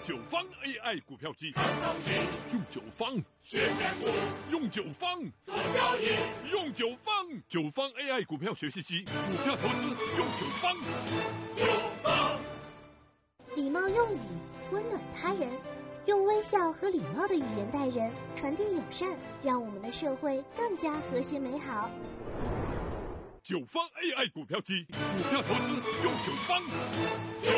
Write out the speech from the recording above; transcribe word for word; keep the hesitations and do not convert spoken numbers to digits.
九方 A I 股票机， 看东西， 用九方学选股， 用九方做交易， 用九方九方 A I 股票学习机，股票投资用九方。 九方礼貌用语，温暖他人，用微笑和礼貌的语言待人，传递友善，让我们的社会更加和谐美好。 九方 A I 股票机，股票投资用九方。